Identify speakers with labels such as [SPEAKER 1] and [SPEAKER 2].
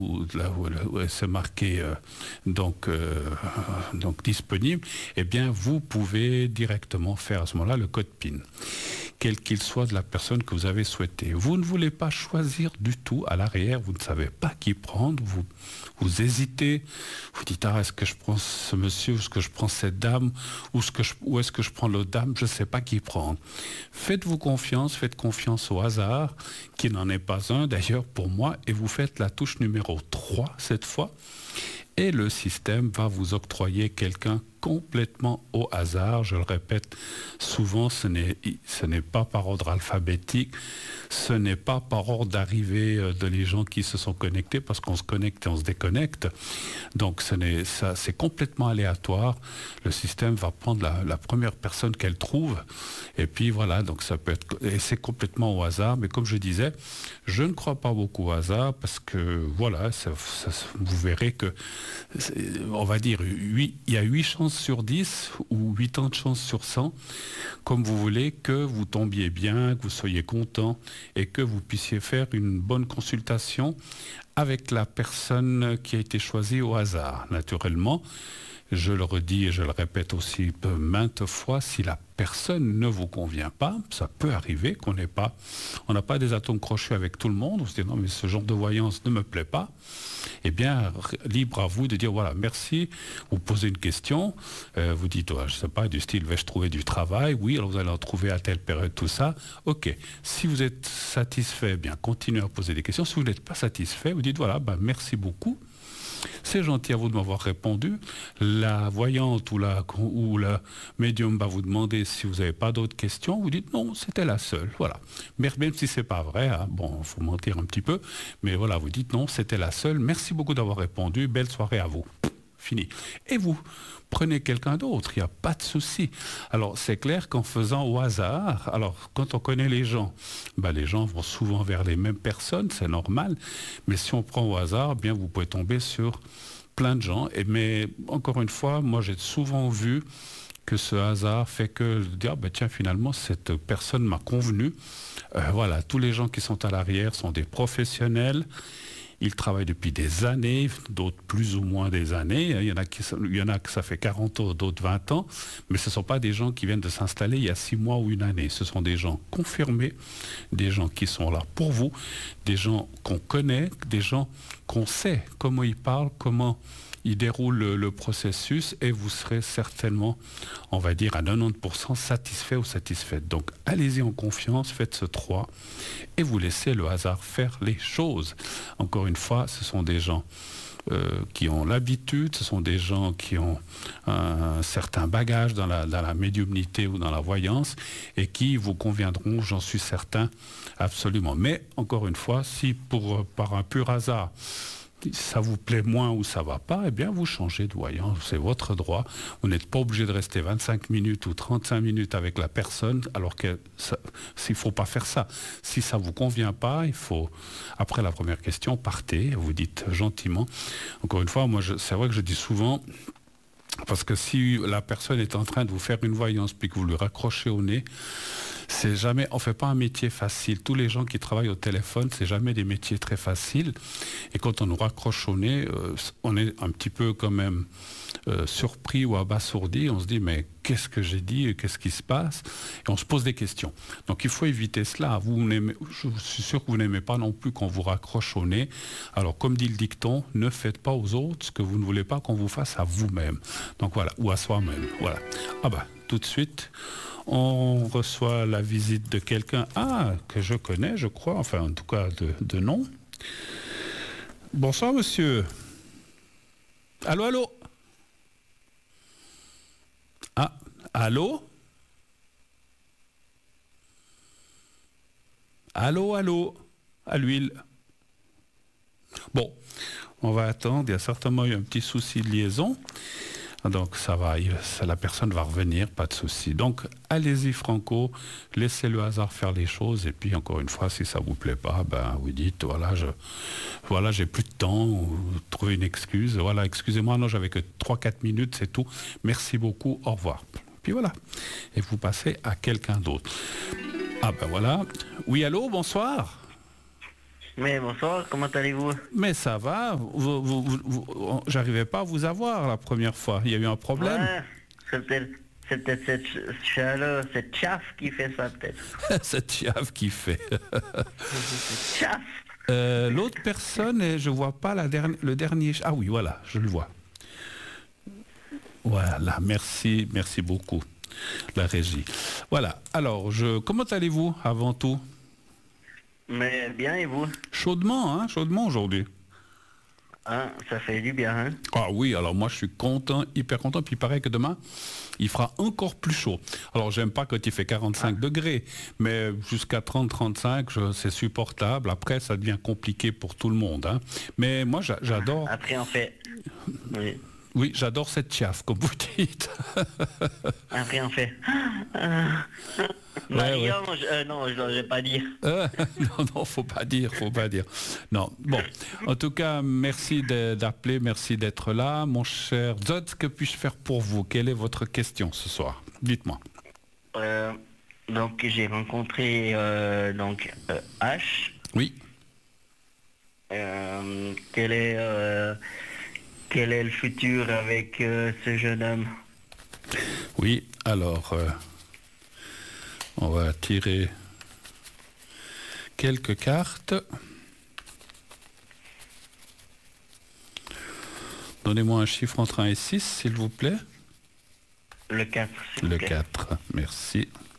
[SPEAKER 1] où c'est marqué donc disponible, eh bien vous pouvez directement faire à ce moment-là le code PIN, quel qu'il soit de la personne que vous avez souhaité. Vous ne voulez pas choisir du tout à l'arrière, vous ne savez pas qui prendre, vous hésitez, vous dites est-ce que je prends ce monsieur, ou est-ce que je prends cette dame, ou est-ce que je prends l'autre dame, je ne sais pas qui prendre. Faites-vous confiance, faites confiance au hasard, qui n'en est pas un d'ailleurs pour moi, et vous faites la touche numéro 3 cette fois, et le système va vous octroyer quelqu'un complètement au hasard. Je le répète souvent, ce n'est pas par ordre alphabétique, ce n'est pas par ordre d'arrivée de les gens qui se sont connectés, parce qu'on se connecte et on se déconnecte. Donc c'est complètement aléatoire. Le système va prendre la première personne qu'elle trouve, et puis voilà, donc ça peut être, et c'est complètement au hasard. Mais comme je disais, je ne crois pas beaucoup au hasard, parce que voilà, vous verrez que, on va dire, il y a 8 chances sur 10 ou 8 ans de chance sur 100, comme vous voulez, que vous tombiez bien, que vous soyez content et que vous puissiez faire une bonne consultation avec la personne qui a été choisie au hasard. Naturellement, je le redis et je le répète aussi maintes fois, si la personne ne vous convient pas, ça peut arriver qu'on n'a pas des atomes crochus avec tout le monde, on se dit non mais ce genre de voyance ne me plaît pas, eh bien libre à vous de dire voilà merci, vous posez une question, vous dites je ne sais pas, du style vais-je trouver du travail, oui alors vous allez en trouver à telle période, tout ça, ok, si vous êtes satisfait, bien continuez à poser des questions, si vous n'êtes pas satisfait, vous dites voilà merci beaucoup. C'est gentil à vous de m'avoir répondu. La voyante ou la médium va vous demander si vous n'avez pas d'autres questions. Vous dites non, c'était la seule. Voilà. Mais même si c'est pas vrai, bon, il faut mentir un petit peu, mais voilà, vous dites non, c'était la seule. Merci beaucoup d'avoir répondu. Belle soirée à vous. Fini. Et vous prenez quelqu'un d'autre, il n'y a pas de souci. Alors, c'est clair qu'en faisant au hasard, alors, quand on connaît les gens vont souvent vers les mêmes personnes, c'est normal, mais si on prend au hasard, bien, vous pouvez tomber sur plein de gens. Mais, encore une fois, moi, j'ai souvent vu que ce hasard fait que dire tiens, finalement, cette personne m'a convenu. Voilà, tous les gens qui sont à l'arrière sont des professionnels. Ils travaillent depuis des années, d'autres plus ou moins des années. Il y en a que ça fait 40 ans, d'autres 20 ans. Mais ce ne sont pas des gens qui viennent de s'installer il y a 6 mois ou une année. Ce sont des gens confirmés, des gens qui sont là pour vous, des gens qu'on connaît, des gens qu'on sait comment ils parlent, comment ils déroulent le processus, et vous serez certainement, on va dire, à 90% satisfait ou satisfaite. Donc, allez-y en confiance, faites ce 3 et vous laissez le hasard faire les choses. Encore une fois, ce sont des gens qui ont l'habitude, ce sont des gens qui ont un certain bagage dans la médiumnité ou dans la voyance, et qui vous conviendront, j'en suis certain, absolument. Mais, encore une fois, si par un pur hasard, ça vous plaît moins ou ça va pas, eh bien vous changez de voyant, c'est votre droit. Vous n'êtes pas obligé de rester 25 minutes ou 35 minutes avec la personne, alors qu'il ne faut pas faire ça. Si ça vous convient pas, il faut, après la première question, partez, vous dites gentiment. Encore une fois, moi c'est vrai que je dis souvent, parce que si la personne est en train de vous faire une voyance puis que vous lui raccrochez au nez, on fait pas un métier facile. Tous les gens qui travaillent au téléphone, c'est jamais des métiers très faciles. Et quand on nous raccroche au nez, on est un petit peu quand même surpris ou abasourdi. On se dit mais qu'est-ce que j'ai dit, qu'est-ce qui se passe? Et on se pose des questions. Donc il faut éviter cela. Je suis sûr que vous n'aimez pas non plus qu'on vous raccroche au nez. Alors comme dit le dicton, ne faites pas aux autres ce que vous ne voulez pas qu'on vous fasse à vous-même. Donc voilà, ou à soi-même. Voilà. Tout de suite, on reçoit la visite de quelqu'un que je connais, je crois, enfin en tout cas de nom. Bonsoir monsieur. Allô, allô. Allô. Allô, allô. À l'huile. Bon, on va attendre, il y a certainement eu un petit souci de liaison. Donc ça va, la personne va revenir, pas de souci. Donc allez-y franco, laissez le hasard faire les choses, et puis encore une fois, si ça vous plaît pas, vous dites voilà, j'ai plus de temps, ou trouvez une excuse, voilà, excusez-moi, non, j'avais que 3-4 minutes, c'est tout. Merci beaucoup, au revoir. Puis voilà, et vous passez à quelqu'un d'autre. Voilà. Oui, allô, bonsoir.
[SPEAKER 2] Mais bonsoir, comment allez-vous?
[SPEAKER 1] Mais ça va, j'arrivais pas à vous avoir la première fois. Il y a eu un problème.
[SPEAKER 2] Ouais, c'est peut-être cette chaleur, cette chauffe qui fait ça, peut-être.
[SPEAKER 1] Cette chiave qui fait.
[SPEAKER 2] Cette chauffe.
[SPEAKER 1] L'autre personne, et je vois pas le dernier. Ah oui, voilà, je le vois. Voilà, merci, merci beaucoup, la régie. Voilà, alors, comment allez-vous avant tout?
[SPEAKER 2] Mais bien, et vous?
[SPEAKER 1] Chaudement aujourd'hui.
[SPEAKER 2] Hein, ça fait du bien, hein?
[SPEAKER 1] Ah oui, alors moi je suis content, hyper content, puis il paraît que demain, il fera encore plus chaud. Alors j'aime pas quand il fait 45 degrés, mais jusqu'à 30-35, c'est supportable. Après, ça devient compliqué pour tout le monde, hein. Mais moi j'adore,
[SPEAKER 2] Après, on fait... Oui.
[SPEAKER 1] oui, j'adore cette chiaffe, comme vous dites.
[SPEAKER 2] Après, on fait...
[SPEAKER 1] Ouais,
[SPEAKER 2] Marion, non, je n'oserais pas dire.
[SPEAKER 1] Non, faut pas dire. Non, bon, en tout cas, merci d'appeler, merci d'être là. Mon cher Zod, que puis-je faire pour vous? Quelle est votre question ce soir? Dites-moi.
[SPEAKER 2] Donc, j'ai rencontré H.
[SPEAKER 1] Oui.
[SPEAKER 2] Quel est le futur avec ce jeune homme?
[SPEAKER 1] Oui, alors, on va tirer quelques cartes. Donnez-moi un chiffre entre 1 et 6, s'il vous plaît.
[SPEAKER 2] Le 4, s'il vous
[SPEAKER 1] Le
[SPEAKER 2] plaît.
[SPEAKER 1] 4, merci.